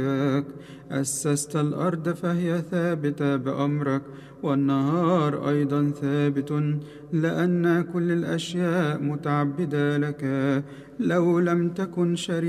أسست الأرض فهي ثابتة بأمرك، والنهار أيضا ثابت، لأن كل الأشياء متعبدة لك. لو لم تكن شريعة